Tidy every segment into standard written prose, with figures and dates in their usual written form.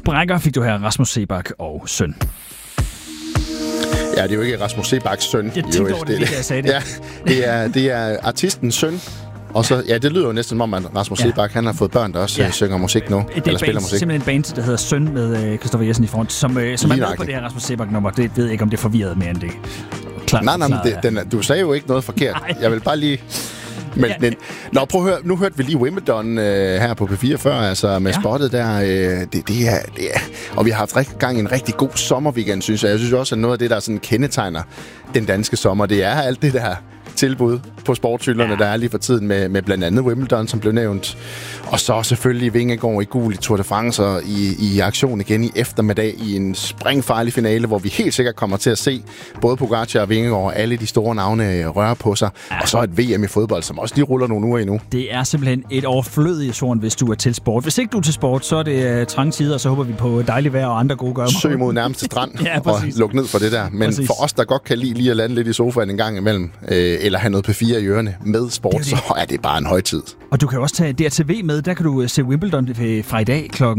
Sprækker fik du her Rasmus Seebach og søn. Ja, det er jo ikke Rasmus Seebachs søn. Jeg tænkte over det, jeg sagde det. Ja, det er artistens søn. Og så, ja, det lyder jo næsten som om, at Rasmus Seebach, han har fået børn, der også synger musik nu. Eller spiller musik. Simpelthen en band, der hedder Søn med Christoffer Jessen i front, som er med på det her Rasmus Seebach-nummer. Det ved jeg ikke, om det er forvirret mere end det. Nej, du sagde jo ikke noget forkert. Nej. Jeg vil bare lige... Men, nå, prøv at høre. Nu hørte vi lige Wimbledon her på P4 før, altså med spottet der. Det er, og vi har haft gang i en rigtig god sommerweekend, synes jeg. Jeg synes også, at noget af det, der sådan kendetegner den danske sommer, det er alt det der tilbud på sportshylderne, der er lige for tiden med blandt andet Wimbledon, som blev nævnt. Og så selvfølgelig Vingegaard i gul i Tour de France og i aktion igen i eftermiddag i en springfarlig finale, hvor vi helt sikkert kommer til at se både Pogacar og Vingegaard og alle de store navne røre på sig. Ja. Og så et VM i fodbold, som også lige ruller nogle uger endnu. Det er simpelthen et overflødigt sorn, hvis du er til sport. Hvis ikke du er til sport, så er det trange tider, og så håber vi på dejligt vejr og andre gode gøremål. Søg mod nærmeste strand og luk ned for det der. Men for os, der godt kan lide lige at lande lidt i sofaen en gang imellem, eller have noget P4 i ørerne med sport, så er det bare en højtid. Og du kan også tage DRTV med. Der kan du se Wimbledon fra i dag kl.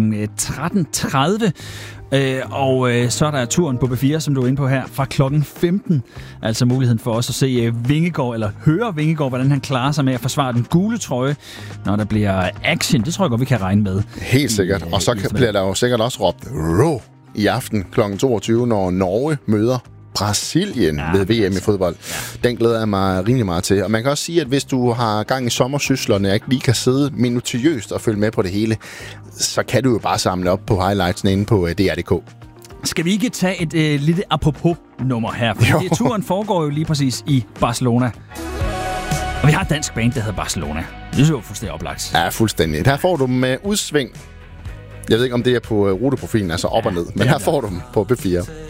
13.30. Og så er der turen på P4, som du er inde på her, fra klokken 15. Altså muligheden for os at se Vingegaard, eller høre Vingegaard, hvordan han klarer sig med at forsvare den gule trøje, når der bliver action. Det tror jeg godt, vi kan regne med. Helt sikkert. Og så bliver der jo sikkert også råbt Rå i aften kl. 22, når Norge møder Brasilien ved VM i fodbold. Den glæder jeg mig rimelig meget til. Og man kan også sige, at hvis du har gang i sommersysslerne og ikke lige kan sidde minutiøst og følge med på det hele, så kan du jo bare samle op på highlightsene inde på DR.dk. Skal vi ikke tage et lille apropos-nummer her? For turen foregår jo lige præcis i Barcelona. Og vi har et dansk band, der hedder Barcelona. Det er jo fuldstændig oplagt. Ja, fuldstændig. Her får du dem med udsving. Jeg ved ikke, om det er på ruteprofilen, altså op og ned. Men her får du dem på B4.